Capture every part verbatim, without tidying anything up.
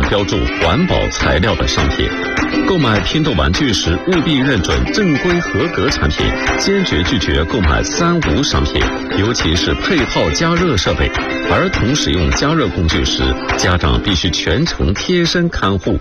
标注环保材料的商品。购买拼豆玩具时，务必认准正规合格产品，坚决拒绝购买三无商品，尤其是配套加热设备。儿童使用加热工具时，家长必须全程贴身看护。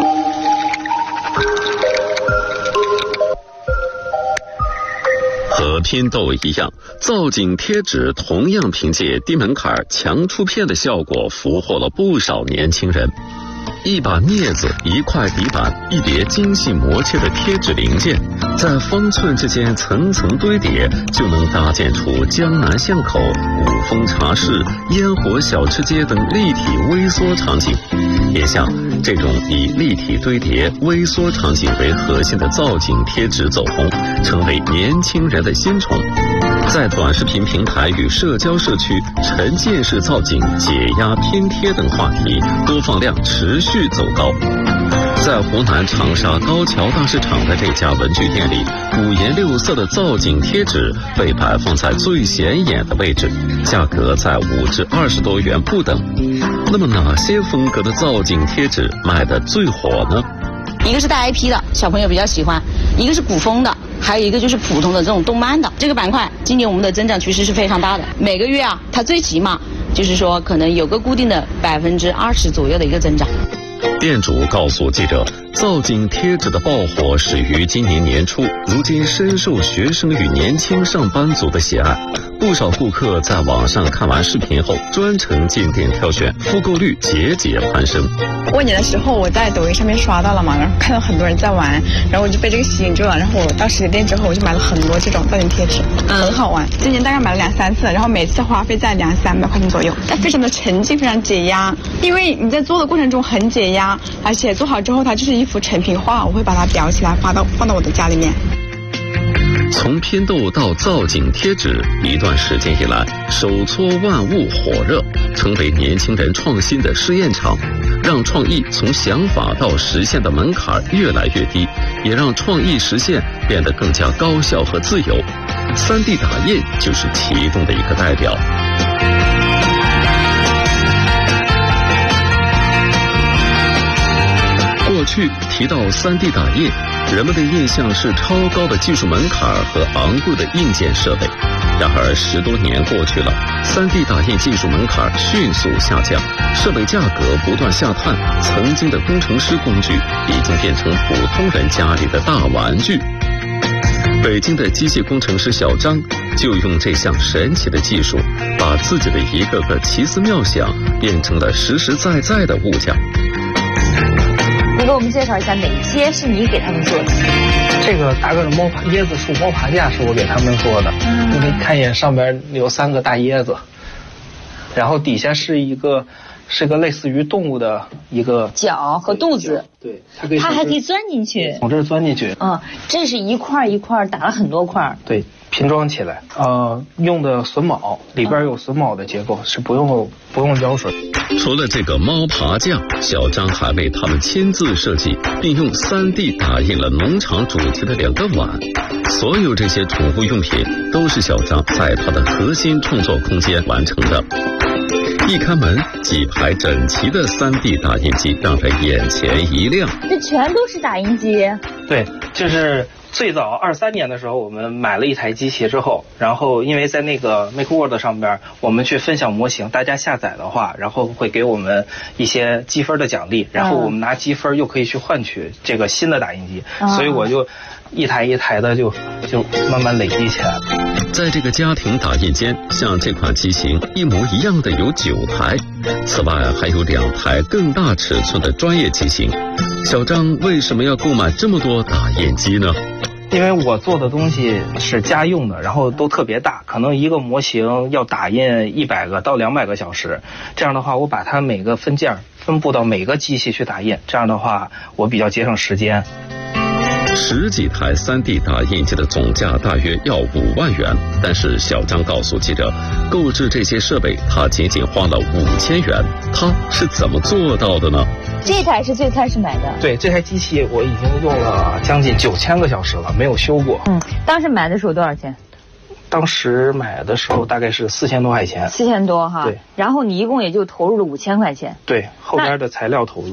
和拼豆一样，造景贴纸同样凭借低门槛、强出片的效果，俘获了不少年轻人。一把镊子，一块底板，一叠精细磨切的贴纸零件，在方寸之间层层堆叠，就能搭建出江南巷口、古风茶室、烟火小吃街等立体微缩场景。也像这种以立体堆叠、微缩场景为核心的造景贴纸走红，成为年轻人的新宠。在短视频平台与社交社区，沉浸式造景、解压拼贴等话题播放量持续走高。在湖南长沙高桥大市场的这家文具店里，五颜六色的造景贴纸被摆放在最显眼的位置，价格在五至二十多元不等。那么哪些风格的造景贴纸卖得最火呢？ 一个是带 I P 的，小朋友比较喜欢；一个是古风的，还有一个就是普通的这种动漫的。这个板块今年我们的增长趋势是非常大的，每个月啊，它最起码就是说可能有个固定的百分之二十左右的一个增长。 店主告诉记者，造景贴纸的爆火始于今年年初，如今深受学生与年轻上班族的喜爱。不少顾客在网上看完视频后，专程进店挑选，复购率节节攀升。 过年的时候，我在抖音上面刷到了嘛，然后看到很多人在玩，然后我就被这个吸引住了。然后我到实体店之后，我就买了很多这种造景贴纸，很好玩。今年大概买了两三次，然后每次花费在两三百块钱左右，但非常的沉浸，非常解压。因为你在做的过程中很解压，而且做好之后，它就是一幅成品画，我会把它裱起来，发到放到我的家里面。 从拼豆到造景贴纸，一段时间以来，手搓万物火热，成为年轻人创新的试验场，让创意从想法到实现的门槛越来越低，也让创意实现变得更加高效和自由。三 D 打印就是其中的一个代表。过去提到三 D 打印，人们的印象是超高的技术门槛和昂贵的硬件设备。然而十多年过去了，三 D 打印技术门槛迅速下降，设备价格不断下探，曾经的工程师工具已经变成普通人家里的大玩具。北京的机械工程师小张就用这项神奇的技术，把自己的一个个奇思妙想变成了实实在在的物件。 你给我们介绍一下哪些是你给他们做的？ 这个大个的猫爬椰子树猫爬架是我给他们做的，嗯、你可以看一眼，上边有三个大椰子，然后底下是一个是个类似于动物的一个脚和肚子， 对，它可以它还可以钻进去， 从这儿钻进去。 嗯，这是一块一块打了很多块， 对，拼装起来。呃，用的榫卯里边有榫卯的结构，嗯、是不用不用胶水。 除了这个猫爬架，小张还为他们亲自设计，并用 三 D 打印了农场主题的两个碗。所有这些宠物用品都是小张在他的核心创作空间完成的。一开门，几排整齐的 三 D 打印机让人眼前一亮。 这全都是打印机？ 对，就是最早二三年的时候，我们买了一台机器之后，然后因为在那个 MakeWorld 上边，我们去分享模型，大家下载的话，然后会给我们一些积分的奖励，然后我们拿积分又可以去换取这个新的打印机，嗯、所以我就一台一台的就就慢慢累积起来了。 在这个家庭打印间，像这款机型一模一样的有九台，此外还有两台更大尺寸的专业机型。小张为什么要购买这么多打印机呢？ 因为我做的东西是家用的，然后都特别大，可能一个模型要打印一百个到两百个小时。这样的话，我把它每个分件分布到每个机器去打印，这样的话我比较节省时间。 十几台 三 D 打印机的总价大约要五万元，但是小张告诉记者，购置这些设备他仅仅花了五千元，他是怎么做到的呢？ 这台是最开始买的。 对，这台机器我已经用了将近九千个小时了，没有修过。 嗯，当时买的时候多少钱？ 当时买的时候大概是四千多块钱。 四千多哈。 对。 然后你一共也就投入了五千块钱。 对，后边的材料投入。